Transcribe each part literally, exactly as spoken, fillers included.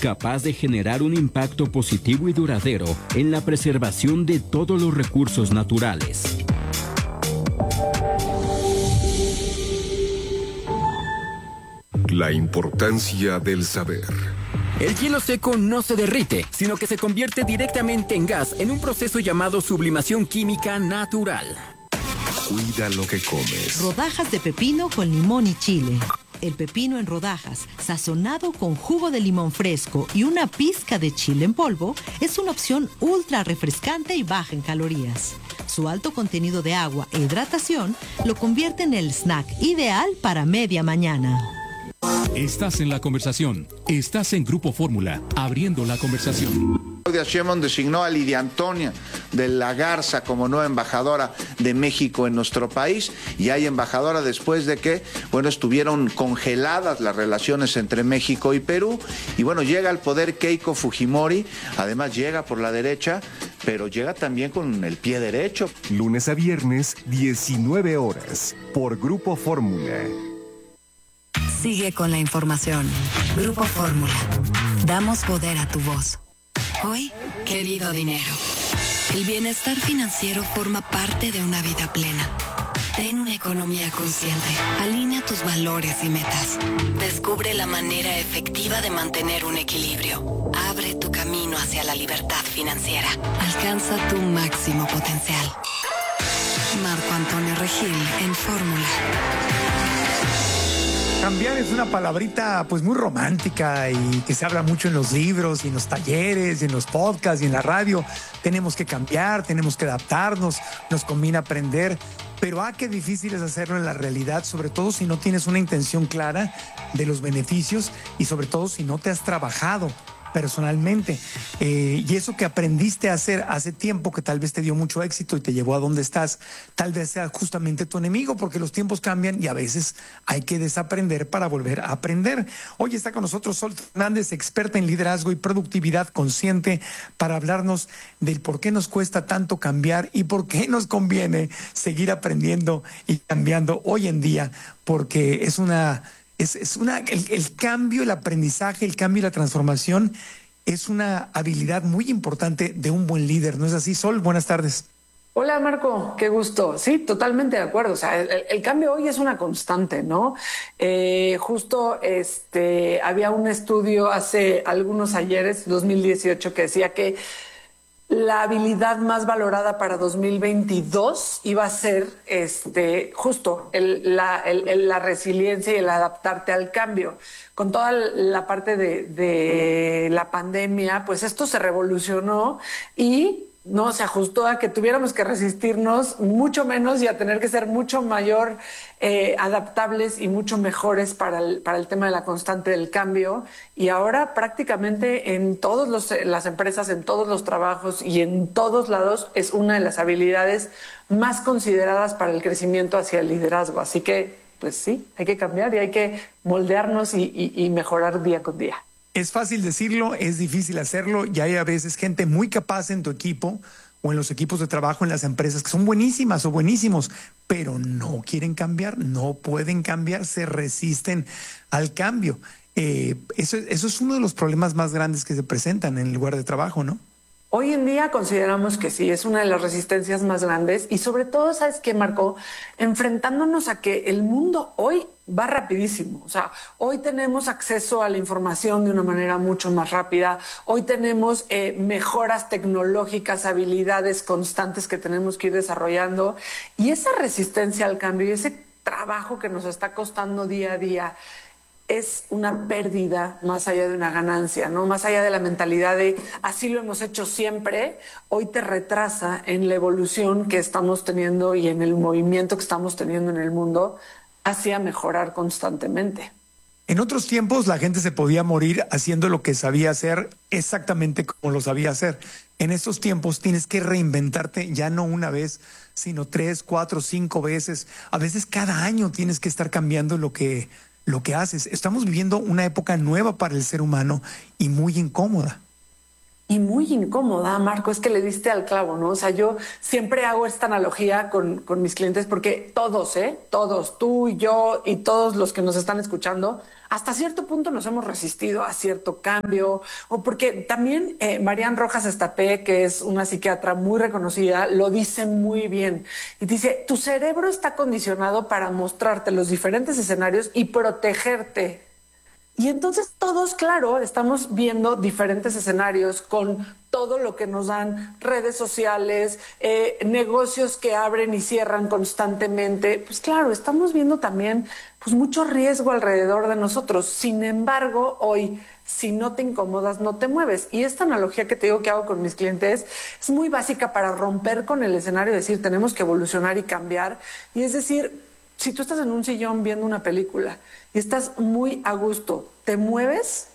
capaz de generar un impacto positivo y duradero en la preservación de todos los recursos naturales. La importancia del saber. El hielo seco no se derrite, sino que se convierte directamente en gas en un proceso llamado sublimación química natural. Cuida lo que comes. Rodajas de pepino con limón y chile. El pepino en rodajas, sazonado con jugo de limón fresco y una pizca de chile en polvo, es una opción ultra refrescante y baja en calorías. Su alto contenido de agua e hidratación lo convierte en el snack ideal para media mañana. Estás en la conversación. Estás en Grupo Fórmula, abriendo la conversación. Claudia Sheinbaum designó a Lidia Antonia de la Garza como nueva embajadora de México en nuestro país, y hay embajadora después de que, bueno, estuvieron congeladas las relaciones entre México y Perú, y bueno, llega al poder Keiko Fujimori, además llega por la derecha, pero llega también con el pie derecho. Lunes a viernes, diecinueve horas, por Grupo Fórmula. Sigue con la información. Grupo Fórmula. Damos poder a tu voz. Hoy, querido dinero, el bienestar financiero forma parte de una vida plena. Ten una economía consciente. Alinea tus valores y metas. Descubre la manera efectiva de mantener un equilibrio. Abre tu camino hacia la libertad financiera. Alcanza tu máximo potencial. Marco Antonio Regil en Fórmula. Cambiar es una palabrita pues muy romántica y que se habla mucho en los libros y en los talleres y en los podcasts y en la radio. Tenemos que cambiar, tenemos que adaptarnos, nos conviene aprender, pero ah, qué difícil es hacerlo en la realidad, sobre todo si no tienes una intención clara de los beneficios y sobre todo si no te has trabajado personalmente. Eh, y eso que aprendiste a hacer hace tiempo, que tal vez te dio mucho éxito y te llevó a donde estás, tal vez sea justamente tu enemigo, porque los tiempos cambian y a veces hay que desaprender para volver a aprender. Hoy está con nosotros Sol Fernández, experta en liderazgo y productividad consciente, para hablarnos del por qué nos cuesta tanto cambiar y por qué nos conviene seguir aprendiendo y cambiando hoy en día, porque es una... Es, es una, el, el cambio, el aprendizaje, el cambio y la transformación es una habilidad muy importante de un buen líder, ¿no es así, Sol? Buenas tardes. Hola, Marco, qué gusto. Sí, totalmente de acuerdo. O sea, el, el cambio hoy es una constante, ¿no? Eh, justo este, había un estudio hace algunos ayeres, dos mil dieciocho, que decía que la habilidad más valorada para dos mil veintidós iba a ser este, justo el, la, el, el, la resiliencia y el adaptarte al cambio. Con toda la parte de, de la pandemia, pues esto se revolucionó y no se ajustó a que tuviéramos que resistirnos mucho menos y a tener que ser mucho mayor eh, adaptables y mucho mejores para el, para el tema de la constante del cambio. Y ahora prácticamente en todas las empresas, en todos los trabajos y en todos lados es una de las habilidades más consideradas para el crecimiento hacia el liderazgo. Así que, pues sí, hay que cambiar y hay que moldearnos y, y, y mejorar día con día. Es fácil decirlo, es difícil hacerlo, y hay a veces gente muy capaz en tu equipo o en los equipos de trabajo en las empresas que son buenísimas o buenísimos, pero no quieren cambiar, no pueden cambiar, se resisten al cambio. Eh, eso, eso es uno de los problemas más grandes que se presentan en el lugar de trabajo, ¿no? Hoy en día consideramos que sí, es una de las resistencias más grandes y sobre todo, ¿sabes qué, Marco? Enfrentándonos a que el mundo hoy va rapidísimo. O sea, hoy tenemos acceso a la información de una manera mucho más rápida. Hoy tenemos eh, mejoras tecnológicas, habilidades constantes que tenemos que ir desarrollando. Y esa resistencia al cambio y ese trabajo que nos está costando día a día es una pérdida más allá de una ganancia, ¿no? Más allá de la mentalidad de así lo hemos hecho siempre, hoy te retrasa en la evolución que estamos teniendo y en el movimiento que estamos teniendo en el mundo hacia mejorar constantemente. En otros tiempos la gente se podía morir haciendo lo que sabía hacer exactamente como lo sabía hacer. En estos tiempos tienes que reinventarte ya no una vez, sino tres, cuatro, cinco veces. A veces cada año tienes que estar cambiando lo que... lo que haces. Estamos viviendo una época nueva para el ser humano y muy incómoda. Y muy incómoda, Marco, es que le diste al clavo, ¿no? O sea, yo siempre hago esta analogía con, con mis clientes porque todos, ¿eh? Todos, tú y yo y todos los que nos están escuchando, hasta cierto punto nos hemos resistido a cierto cambio, o porque también eh, Marian Rojas Estapé, que es una psiquiatra muy reconocida, lo dice muy bien. Y dice, tu cerebro está condicionado para mostrarte los diferentes escenarios y protegerte. Y entonces todos, claro, estamos viendo diferentes escenarios con todo lo que nos dan redes sociales, eh, negocios que abren y cierran constantemente. Pues claro, estamos viendo también pues mucho riesgo alrededor de nosotros. Sin embargo, hoy, si no te incomodas, no te mueves. Y esta analogía que te digo que hago con mis clientes es muy básica para romper con el escenario y decir, tenemos que evolucionar y cambiar. Y es decir, si tú estás en un sillón viendo una película y estás muy a gusto, ¿te mueves?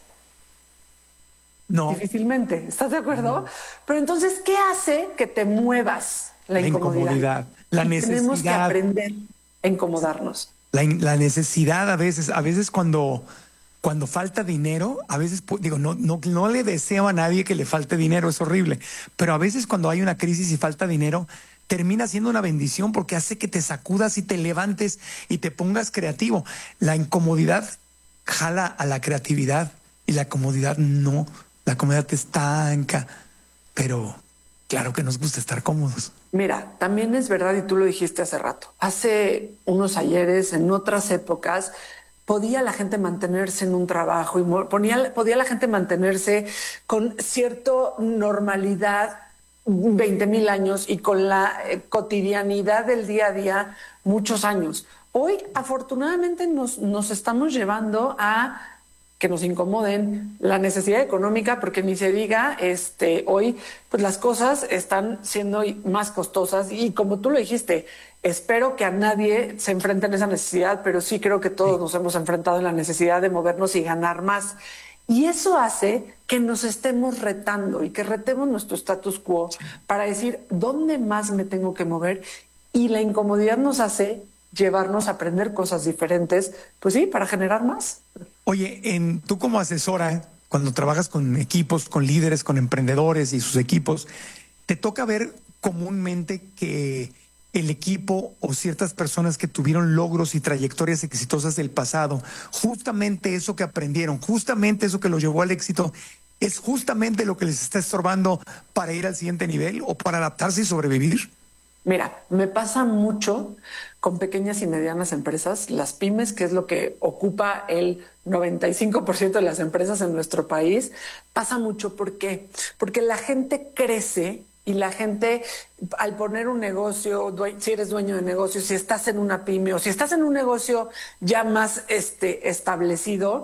No. Difícilmente, ¿estás de acuerdo? No. Pero entonces, ¿qué hace que te muevas? La, la incomodidad. incomodidad. La necesidad. Tenemos que aprender a incomodarnos. La, la necesidad a veces, a veces cuando, cuando falta dinero, a veces, digo, no, no, no le deseo a nadie que le falte dinero, es horrible, pero a veces cuando hay una crisis y falta dinero, termina siendo una bendición porque hace que te sacudas y te levantes y te pongas creativo. La incomodidad jala a la creatividad y la comodidad no. La comodidad te estanca, pero claro que nos gusta estar cómodos. Mira, también es verdad, y tú lo dijiste hace rato, hace unos ayeres, en otras épocas, podía la gente mantenerse en un trabajo y ponía, podía la gente mantenerse con cierta normalidad veinte mil años y con la eh, cotidianidad del día a día muchos años. Hoy, afortunadamente, nos, nos estamos llevando a que nos incomoden la necesidad económica, porque ni se diga, este, hoy pues las cosas están siendo más costosas y como tú lo dijiste, espero que a nadie se enfrente en esa necesidad, pero sí creo que todos nos hemos enfrentado en la necesidad de movernos y ganar más. Y eso hace que nos estemos retando y que retemos nuestro status quo para decir dónde más me tengo que mover. Y la incomodidad nos hace llevarnos a aprender cosas diferentes, pues sí, para generar más. Oye, en, tú como asesora, cuando trabajas con equipos, con líderes, con emprendedores y sus equipos, ¿te toca ver comúnmente que el equipo o ciertas personas que tuvieron logros y trayectorias exitosas del pasado, justamente eso que aprendieron, justamente eso que los llevó al éxito, es justamente lo que les está estorbando para ir al siguiente nivel o para adaptarse y sobrevivir? Mira, me pasa mucho con pequeñas y medianas empresas, las pymes, que es lo que ocupa el noventa y cinco por ciento de las empresas en nuestro país. Pasa mucho, ¿por qué? Porque la gente crece y la gente, al poner un negocio, si eres dueño de negocio, si estás en una pyme o si estás en un negocio ya más este, establecido,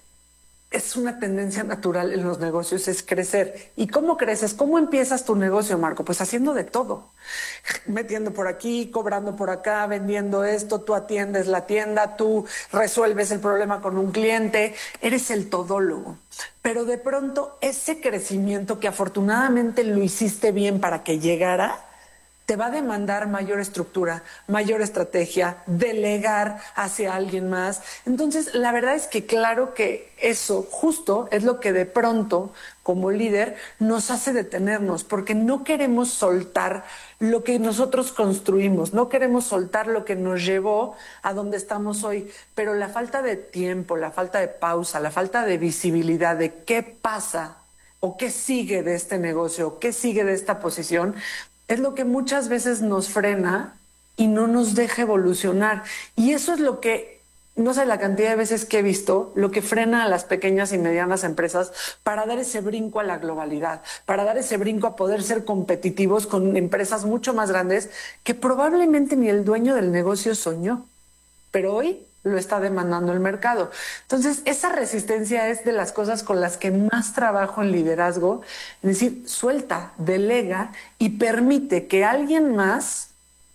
es una tendencia natural en los negocios, es crecer. ¿Y cómo creces? ¿Cómo empiezas tu negocio, Marco? Pues haciendo de todo. Metiendo por aquí, cobrando por acá, vendiendo esto, tú atiendes la tienda, tú resuelves el problema con un cliente, eres el todólogo. Pero de pronto ese crecimiento que afortunadamente lo hiciste bien para que llegara, te va a demandar mayor estructura, mayor estrategia, delegar hacia alguien más. Entonces, la verdad es que claro que eso justo es lo que de pronto, como líder, nos hace detenernos, porque no queremos soltar lo que nosotros construimos, no queremos soltar lo que nos llevó a donde estamos hoy, pero la falta de tiempo, la falta de pausa, la falta de visibilidad de qué pasa o qué sigue de este negocio, qué sigue de esta posición, es lo que muchas veces nos frena y no nos deja evolucionar. Y eso es lo que, no sé la cantidad de veces que he visto, lo que frena a las pequeñas y medianas empresas para dar ese brinco a la globalidad, para dar ese brinco a poder ser competitivos con empresas mucho más grandes que probablemente ni el dueño del negocio soñó, pero hoy lo está demandando el mercado. Entonces, esa resistencia es de las cosas con las que más trabajo en liderazgo, es decir, suelta, delega y permite que alguien más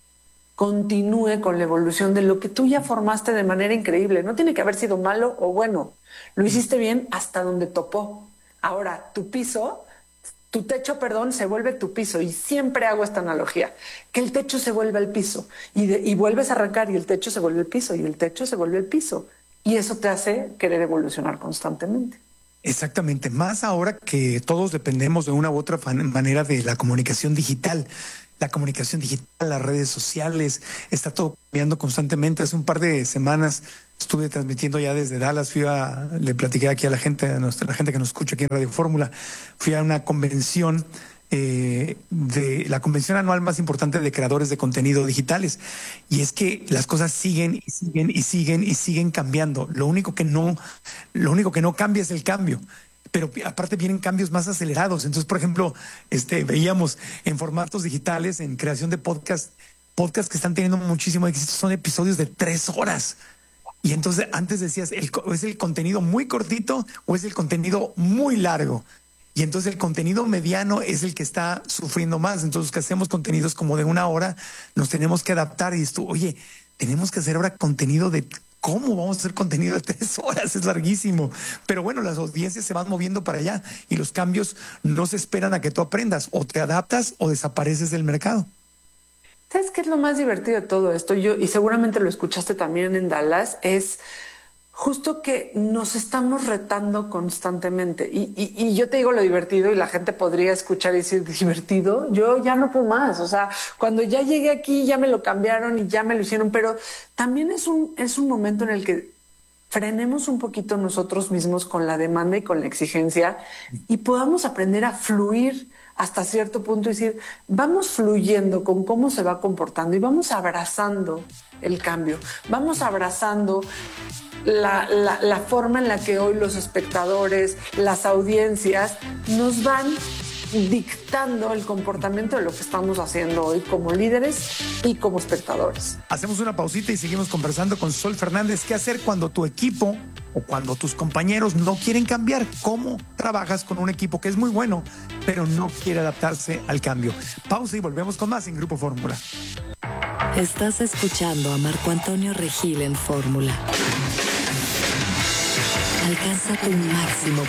continúe con la evolución de lo que tú ya formaste de manera increíble. No tiene que haber sido malo o bueno. Lo hiciste bien hasta donde topó. Ahora, tu piso, tu techo, perdón, se vuelve tu piso. Y siempre hago esta analogía, que el techo se vuelve el piso. Y, de, y vuelves a arrancar y el techo se vuelve el piso. Y el techo se vuelve el piso. Y eso te hace querer evolucionar constantemente. Exactamente, más ahora que todos dependemos de una u otra manera de la comunicación digital. La comunicación digital, las redes sociales, está todo cambiando constantemente. Hace un par de semanas estuve transmitiendo ya desde Dallas, fui a, le platiqué aquí a la gente, a nuestra, la gente que nos escucha aquí en Radio Fórmula, fui a una convención, eh, de la convención anual más importante de creadores de contenido digitales. Y es que las cosas siguen y siguen y siguen y siguen cambiando. Lo único que no, lo único que no cambia es el cambio. Pero aparte vienen cambios más acelerados. Entonces, por ejemplo, este, veíamos en formatos digitales, en creación de podcast, podcasts que están teniendo muchísimo éxito, son episodios de tres horas. Y entonces antes decías, el, ¿es el contenido muy cortito o es el contenido muy largo? Y entonces el contenido mediano es el que está sufriendo más. Entonces, que hacemos contenidos como de una hora, nos tenemos que adaptar. Y esto, oye, tenemos que hacer ahora contenido de... ¿Cómo vamos a hacer contenido de tres horas? Es larguísimo. Pero bueno, las audiencias se van moviendo para allá y los cambios no se esperan a que tú aprendas. O te adaptas o desapareces del mercado. ¿Sabes qué es lo más divertido de todo esto? Yo, y seguramente lo escuchaste también en Dallas, es justo que nos estamos retando constantemente. Y, y, y yo te digo lo divertido y la gente podría escuchar y decir, ¿divertido? Yo ya no puedo más. O sea, cuando ya llegué aquí ya me lo cambiaron y ya me lo hicieron, pero también es un, es un momento en el que frenemos un poquito nosotros mismos con la demanda y con la exigencia y podamos aprender a fluir hasta cierto punto y decir, vamos fluyendo con cómo se va comportando y vamos abrazando el cambio, vamos abrazando La, la, la forma en la que hoy los espectadores, las audiencias nos van dictando el comportamiento de lo que estamos haciendo hoy como líderes y como espectadores. Hacemos una pausita y seguimos conversando con Sol Fernández. ¿Qué hacer cuando tu equipo o cuando tus compañeros no quieren cambiar? ¿Cómo trabajas con un equipo que es muy bueno, pero no quiere adaptarse al cambio? Pausa y volvemos con más en Grupo Fórmula. Estás escuchando a Marco Antonio Regil en Fórmula. Alcanza tu máximo